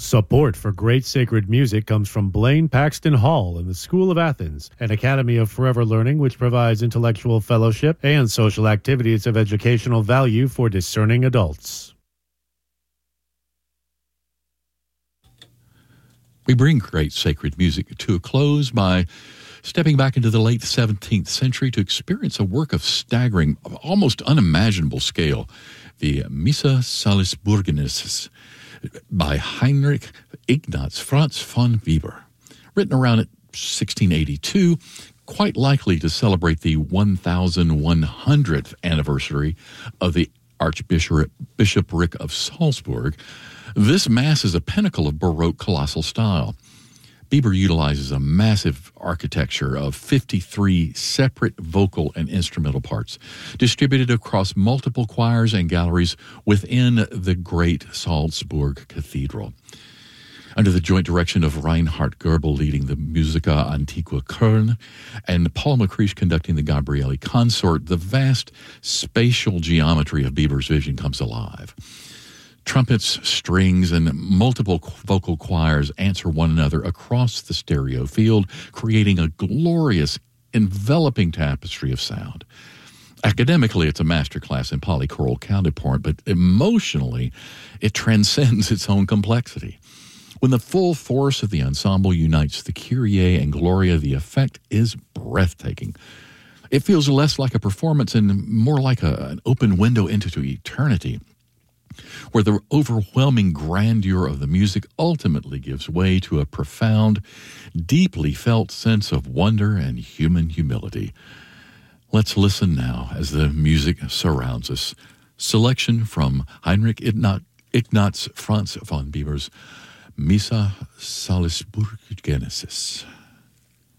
Support for great sacred music comes from Blaine Paxton Hall and the School of Athens, an academy of forever learning which provides intellectual fellowship and social activities of educational value for discerning adults. We bring great sacred music to a close by stepping back into the late 17th century to experience a work of staggering, almost unimaginable scale, the Missa Salisburgensis, by Heinrich Ignaz Franz von Weber. Written around 1682, quite likely to celebrate the 1100th anniversary of the Archbishopric of Salzburg, this Mass is a pinnacle of Baroque colossal style. Weber utilizes a massive architecture of 53 separate vocal and instrumental parts, distributed across multiple choirs and galleries within the great Salzburg Cathedral. Under the joint direction of Reinhard Goebel leading the Musica Antiqua Köln and Paul McCreish conducting the Gabrieli Consort, the vast spatial geometry of Weber's vision comes alive. Trumpets, strings, and multiple vocal choirs answer one another across the stereo field, creating a glorious, enveloping tapestry of sound. Academically, it's a masterclass in polychoral counterpoint, but emotionally, it transcends its own complexity. When the full force of the ensemble unites the Kyrie and Gloria, the effect is breathtaking. It feels less like a performance and more like an open window into eternity, where the overwhelming grandeur of the music ultimately gives way to a profound, deeply felt sense of wonder and human humility. Let's listen now as the music surrounds us. Selection from Heinrich Ignaz Franz von Weber's Missa Salisburgensis.